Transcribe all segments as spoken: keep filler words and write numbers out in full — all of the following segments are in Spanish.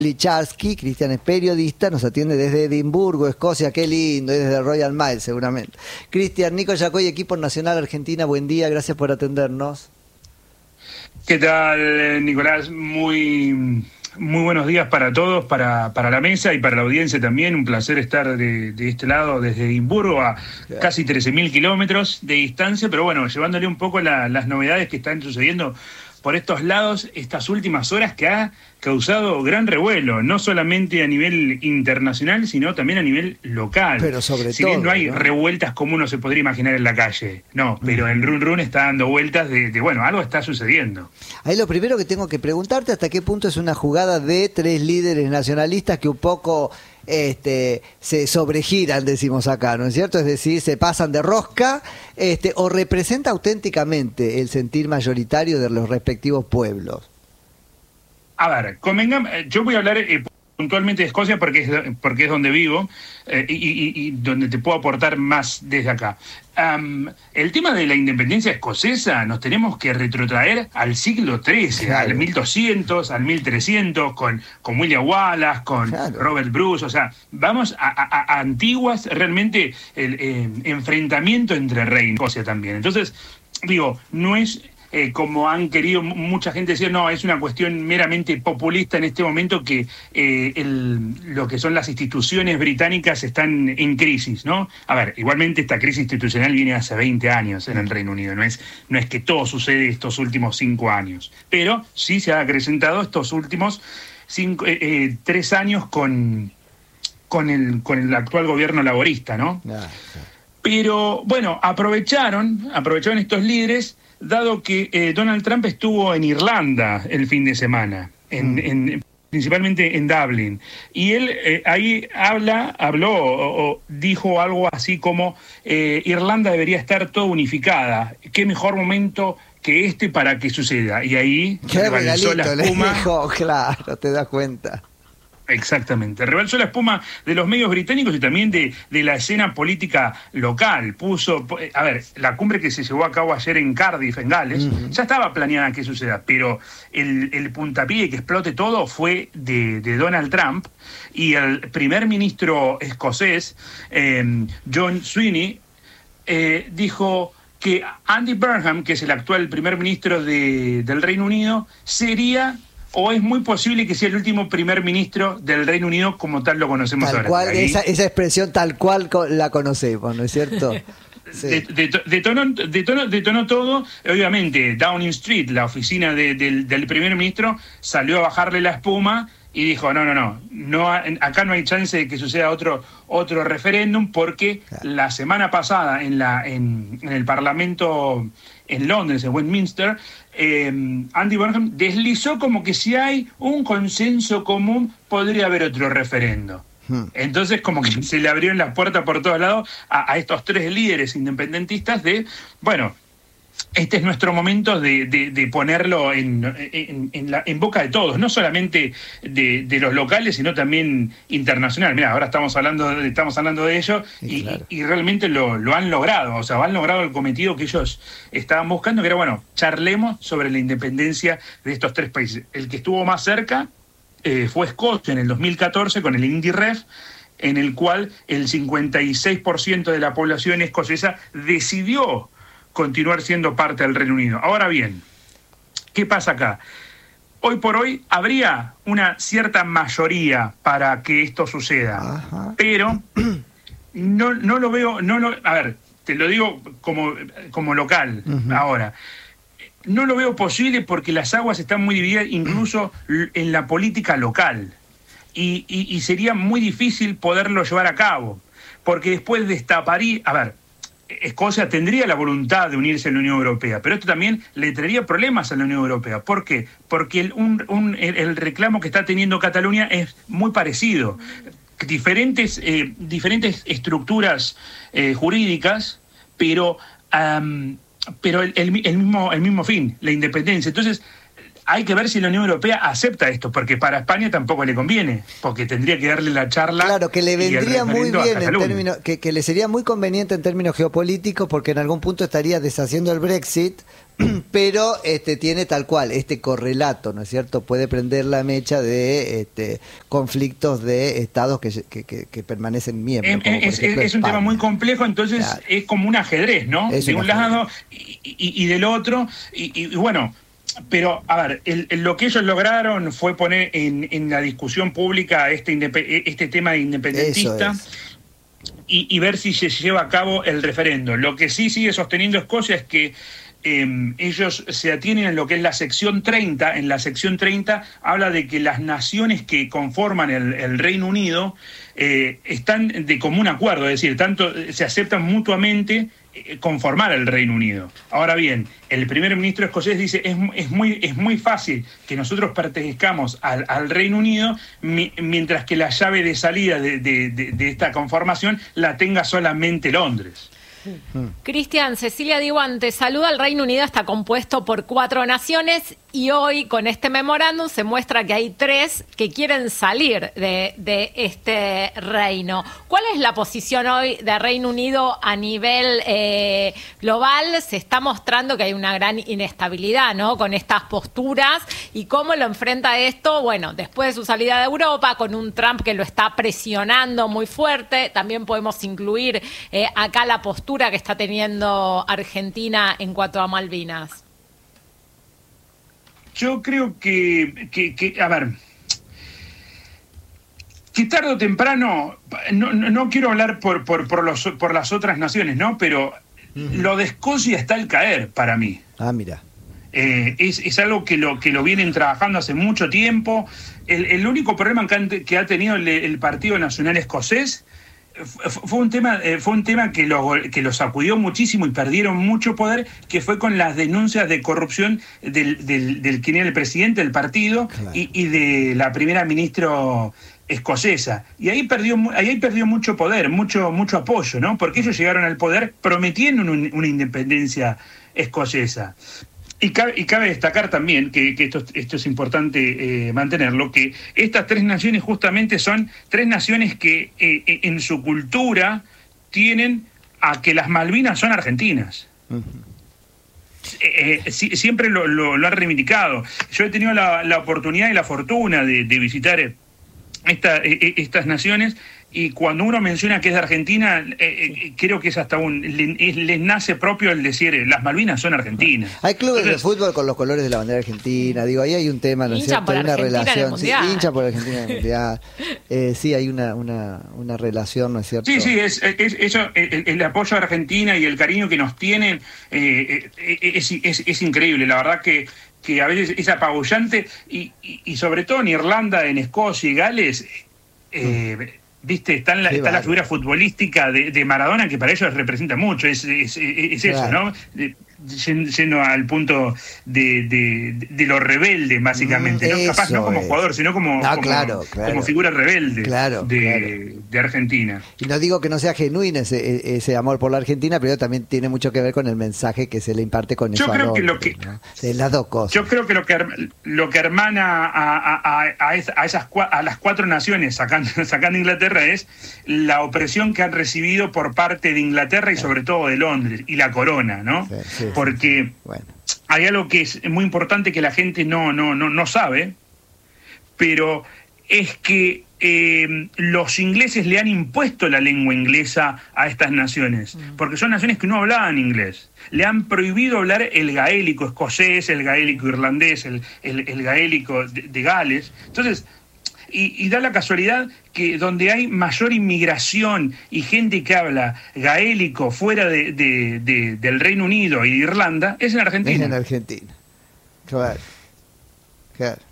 Licharski, Cristian es periodista, nos atiende desde Edimburgo, Escocia, qué lindo, y desde Royal Mail seguramente. Cristian, Nico Yacoy, equipo nacional Argentina, buen día, gracias por atendernos. ¿Qué tal, Nicolás? Muy, muy buenos días para todos, para, para la mesa y para la audiencia también. Un placer estar de, de este lado desde Edimburgo a claro. casi trece mil kilómetros de distancia, pero bueno, llevándole un poco la, las novedades que están sucediendo por estos lados estas últimas horas, que ha causado gran revuelo, no solamente a nivel internacional, sino también a nivel local. Pero sobre si todo, bien no hay ¿no? revueltas como uno se podría imaginar en la calle, no, pero el run run está dando vueltas de, de, bueno, algo está sucediendo. Ahí lo primero que tengo que preguntarte, ¿hasta qué punto es una jugada de tres líderes nacionalistas que un poco este se sobregiran, decimos acá, ¿no es cierto? Es decir, se pasan de rosca, este o representa auténticamente el sentir mayoritario de los respectivos pueblos? A ver, convengamos, yo voy a hablar eh, puntualmente de Escocia porque es, porque es donde vivo eh, y, y, y donde te puedo aportar más desde acá. Um, el tema de la independencia escocesa nos tenemos que retrotraer al siglo trece, claro. al mil doscientos, al mil trescientos, con, con William Wallace, con claro. Robert Bruce, o sea, vamos a, a, a antiguas, realmente, el eh, enfrentamiento entre reinos, Escocia también. Entonces, digo, no es... Eh, como han querido mucha gente decir, no, es una cuestión meramente populista en este momento que eh, el, lo que son las instituciones británicas están en crisis, ¿no? A ver, igualmente esta crisis institucional viene hace veinte años en el Reino Unido, no es, no es que todo sucede estos últimos cinco años, pero sí se ha acrecentado estos últimos cinco, eh, eh, tres años con, con, el, con el actual gobierno laborista, ¿no? Ah, sí. Pero, bueno, aprovecharon, aprovecharon estos líderes, dado que eh, Donald Trump estuvo en Irlanda el fin de semana, en, mm. en, principalmente en Dublin, y él eh, ahí habla, habló o, o dijo algo así como eh, Irlanda debería estar toda unificada, qué mejor momento que este para que suceda, y ahí qué rebalsó la espuma. Dijo, claro, te das cuenta. Exactamente, rebalsó la espuma de los medios británicos y también de, de la escena política local. Puso, a ver, la cumbre que se llevó a cabo ayer en Cardiff, en Gales, uh-huh. ya estaba planeada que suceda, pero el, el puntapié que explote todo fue de, de Donald Trump, y el primer ministro escocés, eh, John Sweeney, eh, dijo que Andy Burnham, que es el actual primer ministro de, del Reino Unido, sería... o es muy posible que sea el último primer ministro del Reino Unido como tal lo conocemos tal ahora. Cual, esa, esa expresión tal cual la conocemos, ¿no es cierto? Sí. De, de, detonó, detonó, detonó todo. Obviamente, Downing Street, la oficina de, de, del primer ministro, salió a bajarle la espuma y dijo, no, no, no, no acá no hay chance de que suceda otro, otro referéndum, porque claro. la semana pasada en, la, en, en el Parlamento en Londres, en Westminster, eh, Andy Burnham deslizó como que si hay un consenso común podría haber otro referendo. Hmm. Entonces como que se le abrieron las puertas por todos lados a, a estos tres líderes independentistas de, bueno, este es nuestro momento de, de, de ponerlo en, en, en, la, en boca de todos, no solamente de, de los locales, sino también internacional. Mira, ahora estamos hablando de, estamos hablando de ello y, sí, claro. y, y realmente lo, lo han logrado, o sea, han logrado el cometido que ellos estaban buscando, que era, bueno, charlemos sobre la independencia de estos tres países. El que estuvo más cerca eh, fue Escocia en el dos mil catorce con el INDYRREF, en el cual el cincuenta y seis por ciento de la población escocesa decidió continuar siendo parte del Reino Unido. Ahora bien, ¿qué pasa acá? Hoy por hoy habría una cierta mayoría para que esto suceda, Ajá. pero no, no lo veo, no lo, a ver, te lo digo como, como local uh-huh. ahora, no lo veo posible porque las aguas están muy divididas incluso en la política local y, y, y sería muy difícil poderlo llevar a cabo, porque después destaparía, a ver, Escocia tendría la voluntad de unirse a la Unión Europea, pero esto también le traería problemas a la Unión Europea. ¿Por qué? Porque el, un, un, el, el reclamo que está teniendo Cataluña es muy parecido. Diferentes, eh, diferentes estructuras eh, jurídicas, pero, um, pero el, el, el, mismo, el mismo fin, la independencia. Entonces, hay que ver si la Unión Europea acepta esto, porque para España tampoco le conviene, porque tendría que darle la charla. Claro, que le vendría muy bien en términos, que, que le sería muy conveniente en términos geopolíticos, porque en algún punto estaría deshaciendo el Brexit, pero este tiene tal cual este correlato, ¿no es cierto? Puede prender la mecha de este, conflictos de estados que, que, que, que permanecen miembros. Es, como por es, ejemplo, es un tema muy complejo, entonces claro. es como un ajedrez, ¿no? Es de un, un lado y, y, y del otro, y, y, y bueno, pero a ver, el, el, lo que ellos lograron fue poner en, en la discusión pública este, este tema de independentista. Y, y ver si se lleva a cabo el referendo. Lo que sí sigue sosteniendo Escocia es que Eh, ellos se atienen en lo que es la sección treinta. En la sección treinta habla de que las naciones que conforman el, el Reino Unido eh, están de común acuerdo, es decir, tanto se aceptan mutuamente eh, conformar el Reino Unido. Ahora bien, el primer ministro escocés dice es, es, muy, es muy fácil que nosotros pertenezcamos al, al Reino Unido mi, mientras que la llave de salida de, de, de, de esta conformación la tenga solamente Londres. Cristian, Cecilia Diwan te saluda. El Reino Unido está compuesto por cuatro naciones y hoy con este memorándum se muestra que hay tres que quieren salir de, de este reino. ¿Cuál es la posición hoy de Reino Unido a nivel eh, global? Se está mostrando que hay una gran inestabilidad, ¿no?, con estas posturas. ¿Y cómo lo enfrenta esto? Bueno, después de su salida de Europa, con un Trump que lo está presionando muy fuerte. También podemos incluir eh, acá la postura que está teniendo Argentina en cuanto a Malvinas. Yo creo que, que, que a ver, que tarde o temprano, no, no, no quiero hablar por, por, por, los, por las otras naciones, ¿no? Pero uh-huh. lo de Escocia está al caer para mí. Ah, mira. Eh, es, es algo que lo, que lo vienen trabajando hace mucho tiempo. El, el único problema que, han, que ha tenido el, el Partido Nacional Escocés fue un tema fue un tema que lo que lo sacudió muchísimo y perdieron mucho poder, que fue con las denuncias de corrupción del del, del quien era el presidente del partido, claro. y, y de la primera ministra escocesa, y ahí perdió ahí perdió mucho poder, mucho mucho apoyo, ¿no? Porque ellos llegaron al poder prometiendo un, una independencia escocesa. Y cabe, y cabe destacar también, que, que esto, esto es importante eh, mantenerlo, que estas tres naciones justamente son tres naciones que eh, en su cultura tienen a que las Malvinas son argentinas. Uh-huh. Eh, eh, si, siempre lo, lo, lo han reivindicado. Yo he tenido la, la oportunidad y la fortuna de, de visitar esta, eh, estas naciones, y cuando uno menciona que es de Argentina, eh, eh, creo que es hasta un les, les nace propio el decir las Malvinas son argentinas. Hay clubes Entonces, de fútbol con los colores de la bandera argentina, digo, ahí hay un tema, ¿no es cierto? Hay una relación, sí, hincha por Argentina en el mundial. Eh, sí, hay una, una, una relación, ¿no es cierto? Sí, sí, es, es eso, el, el apoyo a Argentina y el cariño que nos tienen eh, es, es, es increíble, la verdad que que a veces es apabullante, y, y, y sobre todo en Irlanda, en Escocia y Gales, eh, mm. Viste, está, la, está la figura futbolística de, de Maradona, que para ellos representa mucho, es, es, es eso, claro. ¿no? Yendo al punto de, de, de lo rebelde, básicamente, ¿no? Capaz no como es. jugador, sino como, no, como, claro, claro. como figura rebelde claro, de, claro. de Argentina. Y no digo que no sea genuino ese, ese amor por la Argentina, pero también tiene mucho que ver con el mensaje que se le imparte con yo eso. Creo que lo que, ¿no? De las dos cosas. Yo creo que lo que, lo que hermana a, a, a, a, esas, a las cuatro naciones, sacando, sacando Inglaterra, es la opresión que han recibido por parte de Inglaterra y sobre todo de Londres, y la corona, ¿no? Sí, sí, porque sí. Bueno. Hay algo que es muy importante que la gente no, no, no, no sabe, pero es que eh, los ingleses le han impuesto la lengua inglesa a estas naciones, porque son naciones que no hablaban inglés. Le han prohibido hablar el gaélico escocés, el gaélico irlandés, el, el, el gaélico de, de Gales. Entonces, y, y da la casualidad que donde hay mayor inmigración y gente que habla gaélico fuera de, de, de, del Reino Unido y de Irlanda, es en Argentina. Es en Argentina, claro, claro.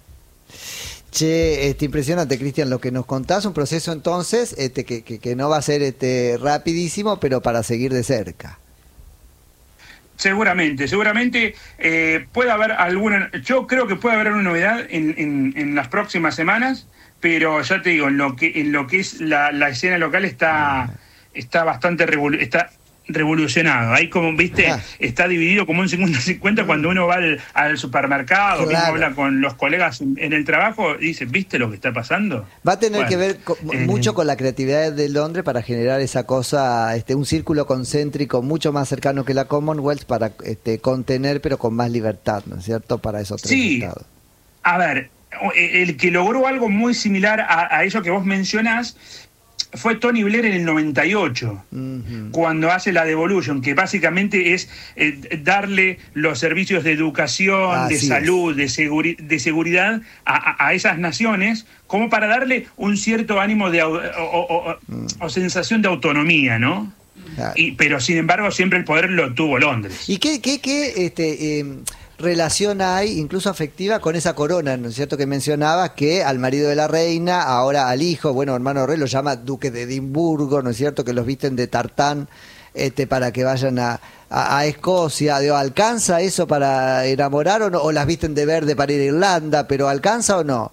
Che, este, impresionante, Cristian, lo que nos contás, un proceso entonces este, que, que, que no va a ser este, rapidísimo, pero para seguir de cerca. Seguramente, seguramente eh, puede haber alguna, yo creo que puede haber una novedad en, en, en las próximas semanas, pero ya te digo, en lo que en lo que es la, la escena local está está bastante revolu- está revolucionado. Ahí como, viste, ah. está dividido como un cincuenta cincuenta cuando uno va al, al supermercado, claro. mismo habla con los colegas en, en el trabajo, y dice, ¿viste lo que está pasando? Va a tener bueno, que ver con, eh, mucho con la creatividad de Londres para generar esa cosa, este un círculo concéntrico mucho más cercano que la Commonwealth para este, contener, pero con más libertad, ¿no es cierto?, para esos tres sí. estados. A ver, el que logró algo muy similar a, a eso que vos mencionás fue Tony Blair en el noventa y ocho, uh-huh. cuando hace la devolution, que básicamente es eh, darle los servicios de educación, Así de salud, de, seguri- de seguridad a, a, a esas naciones, como para darle un cierto ánimo de, o, o, o, uh. o sensación de autonomía, ¿no? Claro. Y, pero sin embargo siempre el poder lo tuvo Londres. ¿Y qué, qué, qué este, eh, relación hay, incluso afectiva, con esa corona, ¿no es cierto?, que mencionabas, que al marido de la reina, ahora al hijo, bueno, hermano rey, lo llama duque de Edimburgo, ¿no es cierto?, que los visten de tartán este, para que vayan a, a, a Escocia. Digo, ¿alcanza eso para enamorar o no? ¿O las visten de verde para ir a Irlanda? ¿Pero alcanza o no?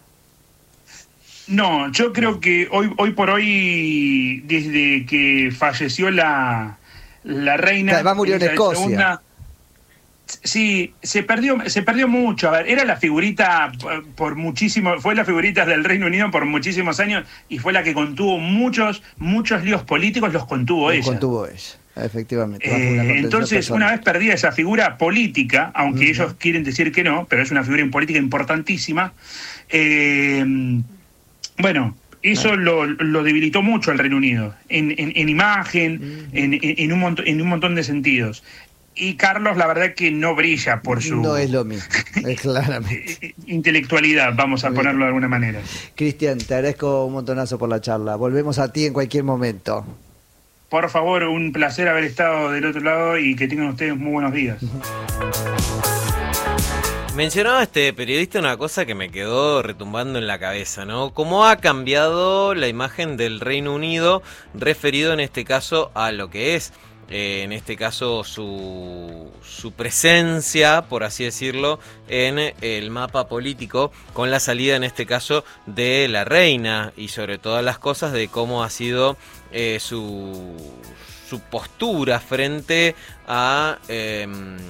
No, yo creo que hoy hoy por hoy, desde que falleció la, la reina... Además murió en Escocia. Segunda, sí, se perdió se perdió mucho. A ver, era la figurita por muchísimo, fue la figurita del Reino Unido por muchísimos años y fue la que contuvo muchos, muchos líos políticos, los contuvo los ella. contuvo ella, efectivamente. Eh, entonces, una vez perdida esa figura política, aunque uh-huh. ellos quieren decir que no, pero es una figura política importantísima, eh... bueno, eso lo, lo debilitó mucho al Reino Unido, en, en, en imagen, en, en, en, un montón, en un montón de sentidos. Y Carlos, la verdad que no brilla por su... No es lo mismo, es claramente. intelectualidad, vamos a ponerlo de alguna manera. Cristian, te agradezco un montonazo por la charla. Volvemos a ti en cualquier momento. Por favor, un placer haber estado del otro lado y que tengan ustedes muy buenos días. Mencionaba este periodista una cosa que me quedó retumbando en la cabeza, ¿no? Cómo ha cambiado la imagen del Reino Unido, referido en este caso a lo que es, eh, en este caso, su, su presencia, por así decirlo, en el mapa político, con la salida, en este caso, de la reina, y sobre todas las cosas de cómo ha sido eh, su... su postura frente a eh,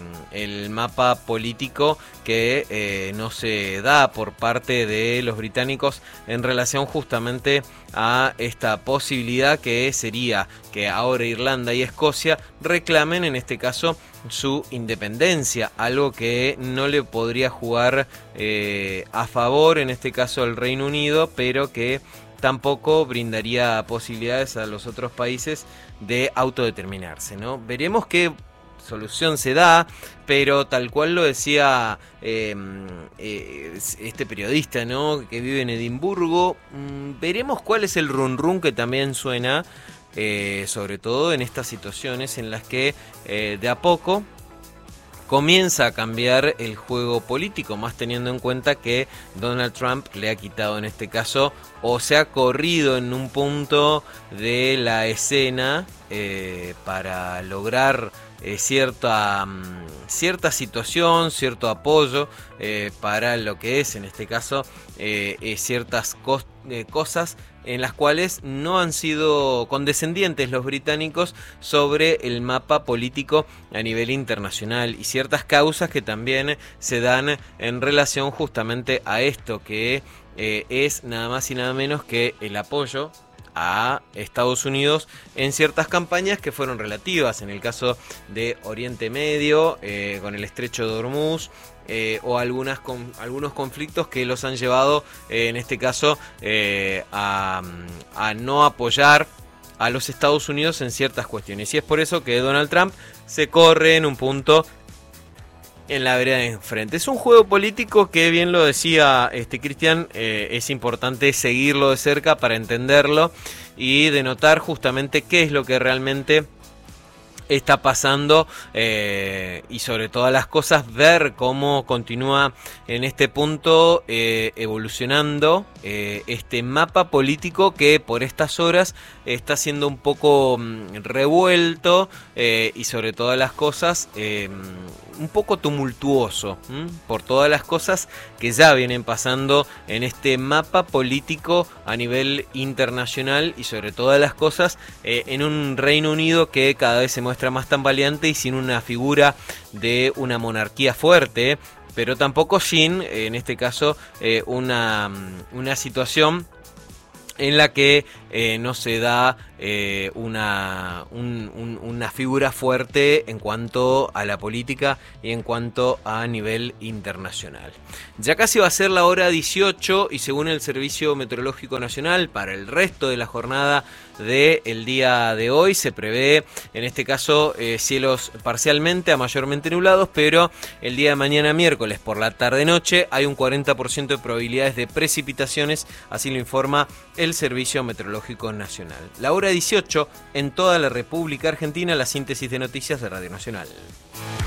el mapa político que eh, no se da por parte de los británicos en relación justamente a esta posibilidad que sería que ahora Irlanda y Escocia reclamen en este caso su independencia, algo que no le podría jugar eh, a favor en este caso al Reino Unido, pero que tampoco brindaría posibilidades a los otros países de autodeterminarse, ¿no? Veremos qué solución se da, pero tal cual lo decía eh, eh, este periodista, ¿no?, que vive en Edimburgo, mmm, veremos cuál es el run run que también suena, eh, sobre todo en estas situaciones en las que eh, de a poco comienza a cambiar el juego político, más teniendo en cuenta que Donald Trump le ha quitado en este caso, o se ha corrido en un punto de la escena eh, para lograr eh, cierta, um, cierta situación, cierto apoyo eh, para lo que es en este caso eh, eh, ciertas cos- eh, cosas en las cuales no han sido condescendientes los británicos sobre el mapa político a nivel internacional y ciertas causas que también se dan en relación justamente a esto, que eh, es nada más y nada menos que el apoyo a Estados Unidos en ciertas campañas que fueron relativas, en el caso de Oriente Medio, eh, con el Estrecho de Hormuz, Eh, o algunas con, algunos conflictos que los han llevado, eh, en este caso, eh, a, a no apoyar a los Estados Unidos en ciertas cuestiones. Y es por eso que Donald Trump se corre en un punto en la vereda de enfrente. Es un juego político que, bien lo decía este Cristian, eh, es importante seguirlo de cerca para entenderlo y denotar justamente qué es lo que realmente está pasando, eh, y sobre todas las cosas ver cómo continúa en este punto eh, evolucionando eh, este mapa político que por estas horas está siendo un poco mm, revuelto eh, y sobre todas las cosas eh, un poco tumultuoso, ¿m? por todas las cosas que ya vienen pasando en este mapa político a nivel internacional y sobre todas las cosas eh, en un Reino Unido que cada vez se muestra más tambaleante y sin una figura de una monarquía fuerte, pero tampoco sin, en este caso, eh, una, una situación en la que eh, no se da eh, una, un, un, una figura fuerte en cuanto a la política y en cuanto a nivel internacional. Ya casi va a ser la hora dieciocho y según el Servicio Meteorológico Nacional, para el resto de la jornada del día de hoy se prevé, en este caso, eh, cielos parcialmente a mayormente nublados, pero el día de mañana miércoles por la tarde-noche hay un cuarenta por ciento de probabilidades de precipitaciones, así lo informa el Servicio Meteorológico Nacional. La hora dieciocho en toda la República Argentina, la síntesis de noticias de Radio Nacional.